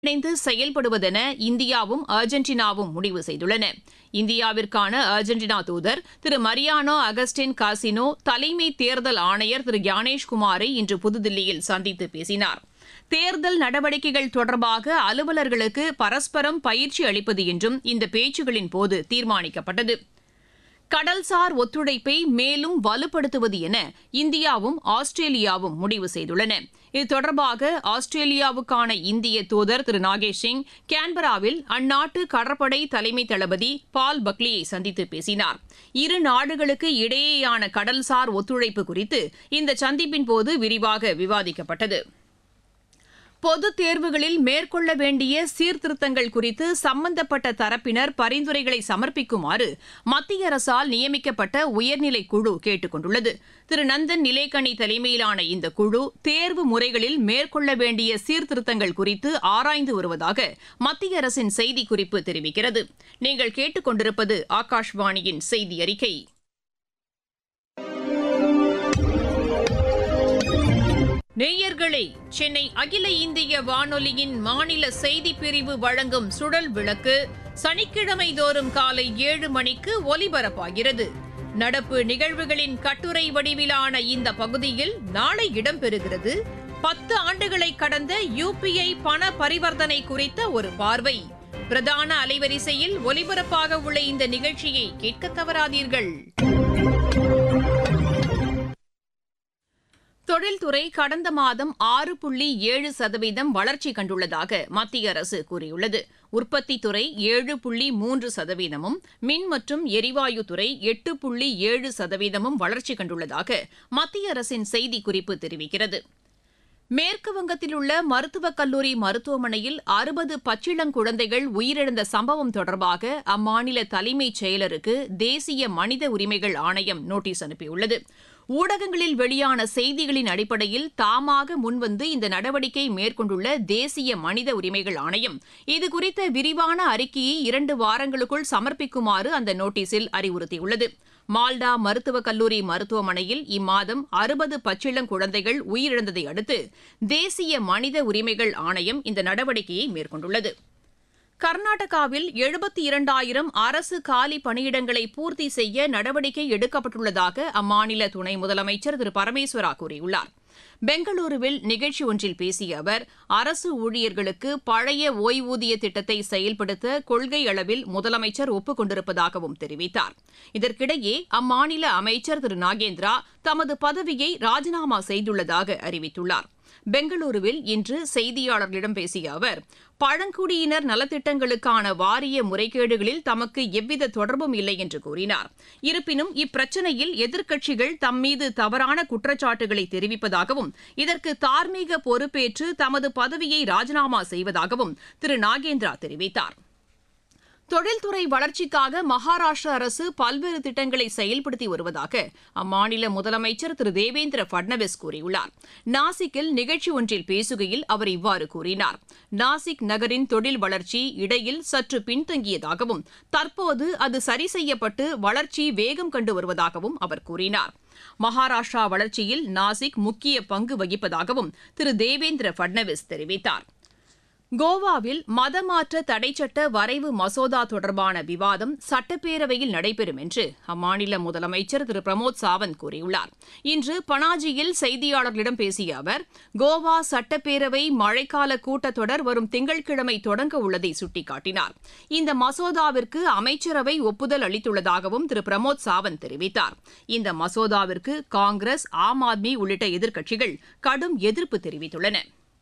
இணைந்து செயல்படுவதென இந்தியாவும் அர்ஜென்டினாவும் முடிவு செய்துள்ளன. இந்தியாவிற்கான அர்ஜென்டினா தூதர் திரு மரியானோ அகஸ்டின் காசினோ தலைமை தேர்தல் ஆணையர் திரு ஞானேஷ்குமாரை இன்று புதுதில்லியில் சந்தித்து பேசினார். தேர்தல் நடவடிக்கைகள் தொடர்பாக அலுவலர்களுக்கு பரஸ்பரம் பயிற்சி அளிப்பது என்றும் இந்த பேச்சுகளின் போது தீர்மானிக்கப்பட்டது. கடல்சார் ஒத்துழைப்பை மேலும் வலுப்படுத்துவது என இந்தியாவும் ஆஸ்திரேலியாவும் முடிவு செய்துள்ளன. இது தொடர்பாக ஆஸ்திரேலியாவுக்கான இந்திய தூதர் திரு நாகேஷ் சிங் கேன்பராவில் அந்நாட்டு கடற்படை தலைமை தளபதி பால் பக்லியை சந்தித்து பேசினார். இரு நாடுகளுக்கு இடையேயான கடல்சார் ஒத்துழைப்பு குறித்து இந்த சந்திப்பின் போது விரிவாக விவாதிக்கப்பட்டது. பொதுத் தேர்வுகளில் மேற்கொள்ள வேண்டிய சீர்திருத்தங்கள் குறித்து சம்பந்தப்பட்ட தரப்பினர் பரிந்துரைகளை சமர்ப்பிக்குமாறு மத்திய அரசால் நியமிக்கப்பட்ட உயர்நிலை குழு கேட்டுக் கொண்டுள்ளது. திரு நந்தன் நிலேகனி தலைமையிலான இந்த குழு தேர்வு முறைகளில் மேற்கொள்ள வேண்டிய சீர்திருத்தங்கள் குறித்து ஆராய்ந்து வருவதாக மத்திய அரசின் செய்திக்குறிப்பு தெரிவிக்கிறது. நீங்கள் கேட்டுக் கொண்டிருப்பது ஆகாஷ்வாணியின் செய்தி அறிக்கை. நேயர்களே, சென்னை அகில இந்திய வானொலியின் மாநில செய்திப் பிரிவு வழங்கும் சுழல் விளக்கு சனிக்கிழமை தோறும் காலை 7 மணிக்கு ஒலிபரப்பாகிறது. நடப்பு நிகழ்வுகளின் கட்டுரை வடிவிலான இந்த பகுதியில் நாளை இடம்பெறுகிறது. 10 ஆண்டுகளை கடந்த UPI பண பரிவர்த்தனை குறித்த ஒரு பார்வை. பிரதான அலைவரிசையில் ஒலிபரப்பாக உள்ள இந்த நிகழ்ச்சியை கேட்க தவறாதீர்கள். தொழில்துறை கடந்த மாதம் 6.7% வளர்ச்சி கண்டுள்ளதாக மத்திய அரசு கூறியுள்ளது. உற்பத்தித் துறை 7.3%, மின் மற்றும் எரிவாயு துறை 8.7% வளர்ச்சி கண்டுள்ளதாக மத்திய அரசின் செய்திக்குறிப்பு தெரிவிக்கிறது. மேற்கு வங்கத்தில் உள்ள மருத்துவக் கல்லூரி மருத்துவமனையில் 60 பச்சிளங்குழந்தைகள் உயிரிழந்த சம்பவம் தொடர்பாக அம்மாநில தலைமைச் செயலருக்கு தேசிய மனித உரிமைகள் ஆணையம் நோட்டீஸ் அனுப்பியுள்ளது. ஊடகங்களில் வெளியான செய்திகளின் அடிப்படையில் தாமாக முன்வந்து இந்த நடவடிக்கை மேற்கொண்டுள்ள தேசிய மனித உரிமைகள் ஆணையம் இதுகுறித்த விரிவான அறிக்கையை 2 வாரங்களுக்குள் சமர்ப்பிக்குமாறு அந்த நோட்டீஸில் அறிவுறுத்தியுள்ளது. மால்டா மருத்துவக் கல்லூரி மருத்துவமனையில் இம்மாதம் 60 பச்சிளங்குழந்தைகள் உயிரிழந்ததை அடுத்து தேசிய மனித உரிமைகள் ஆணையம் இந்த நடவடிக்கையை மேற்கொண்டுள்ளது. கர்நாடகாவில் 72,000 அரசு காலி பணியிடங்களை பூர்த்தி செய்ய நடவடிக்கை எடுக்கப்பட்டுள்ளதாக அம்மாநில துணை முதலமைச்சர் திரு பரமேஸ்வரா கூறியுள்ளார். பெங்களூருவில் நிகழ்ச்சி ஒன்றில் பேசிய அவர், அரசு ஊழியர்களுக்கு பழைய ஓய்வூதிய திட்டத்தை செயல்படுத்த கொள்கை அளவில் முதலமைச்சர் ஒப்புக் கொண்டிருப்பதாகவும் தெரிவித்தார். இதற்கிடையே அம்மாநில அமைச்சர் திரு நாகேந்திரா தமது பதவியை ராஜினாமா செய்துள்ளதாக அறிவித்துள்ளார். பெங்களூருவில் இன்று செய்தியாளர்களிடம் பேசிய அவர், பழங்குடியினர் நலத்திட்டங்களுக்கான வாரிய முறைகேடுகளில் தமக்கு எவ்வித தொடர்பும் இல்லை என்று கூறினார். இருப்பினும் இப்பிரச்சினையில் எதிர்க்கட்சிகள் தம்மீது தவறான குற்றச்சாட்டுகளை தெரிவிப்பதாகவும் இதற்கு தார்மீக பொறுப்பேற்று தமது பதவியை ராஜினாமா செய்வதாகவும் திரு நாகேந்திரா தெரிவித்தார். தொழில்துறை வளர்ச்சிக்காக மகாராஷ்டிரா அரசு பல்வேறு திட்டங்களை செயல்படுத்தி வருவதாக அம்மாநில முதலமைச்சர் திரு தேவேந்திர பட்னவிஸ் கூறியுள்ளார். நாசிக்கில் நிகழ்ச்சி ஒன்றில் பேசுகையில் அவர் இவ்வாறு கூறினார். நாசிக் நகரின் தொழில் வளர்ச்சி இடையில் சற்று பின்தங்கியதாகவும் தற்போது அது சரி செய்யப்பட்டு வளர்ச்சி வேகம் கண்டு வருவதாகவும் அவர் கூறினார். மகாராஷ்டிரா வளர்ச்சியில் நாசிக் முக்கிய பங்கு வகிப்பதாகவும் திரு தேவேந்திர பட்னவிஸ் தெரிவித்தார். கோவாவில் மதமாற்ற தடைச்சட்ட வரைவு மசோதா தொடர்பான விவாதம் சட்டப்பேரவையில் நடைபெறும் என்று அம்மாநில முதலமைச்சர் திரு பிரமோத் சாவந்த் கூறியுள்ளார். இன்று பனாஜியில் செய்தியாளர்களிடம் பேசிய அவர், கோவா சட்டப்பேரவை மழைக்கால கூட்டத்தொடர் வரும் திங்கட்கிழமை தொடங்க உள்ளதை சுட்டிக்காட்டினார். இந்த மசோதாவிற்கு அமைச்சரவை ஒப்புதல் அளித்துள்ளதாகவும் திரு பிரமோத் சாவந்த் தெரிவித்தார். இந்த மசோதாவிற்கு காங்கிரஸ், ஆம் ஆத்மி உள்ளிட்ட எதிர்க்கட்சிகள் கடும் எதிர்ப்பு தெரிவித்துள்ளன.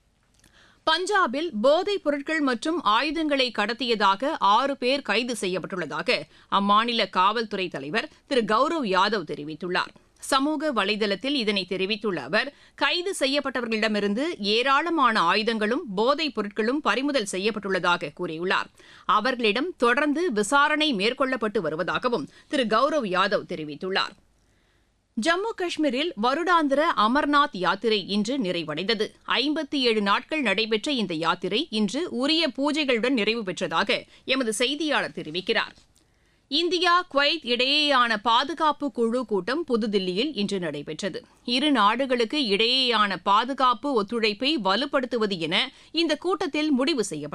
பஞ்சாபில் போதைப் பொருட்கள் மற்றும் ஆயுதங்களை கடத்தியதாக 6 பேர் கைது செய்யப்பட்டுள்ளதாக அம்மாநில காவல்துறை தலைவர் திரு கௌரவ் யாதவ் தெரிவித்துள்ளார். சமூக வலைதளத்தில் இதனை தெரிவித்துள்ள அவர், கைது செய்யப்பட்டவர்களிடமிருந்து ஏராளமான ஆயுதங்களும் போதைப் பொருட்களும் பறிமுதல் செய்யப்பட்டுள்ளதாக கூறியுள்ளார். அவர்களிடம் தொடர்ந்து விசாரணை மேற்கொள்ளப்பட்டு வருவதாகவும் திரு கௌரவ் யாதவ் தெரிவித்துள்ளார். ஜம்மு காஷ்மீரில் வருடாந்திர அமர்நாத் யாத்திரை இன்று நிறைவடைந்தது. 57 நாட்கள் நடைபெற்ற இந்த யாத்திரை இன்று உரிய பூஜைகளுடன் நிறைவு பெற்றதாக எமது செய்தியாளர் தெரிவிக்கிறார். இந்தியா குவைத் இடையேயான பாதுகாப்பு குழு கூட்டம் புதுதில்லியில் இன்று நடைபெற்றது. இரு நாடுகளுக்கு இடையேயான பாதுகாப்பு ஒத்துழைப்பை வலுப்படுத்துவது என இந்த கூட்டத்தில் முடிவு செய்யப்பட்டது.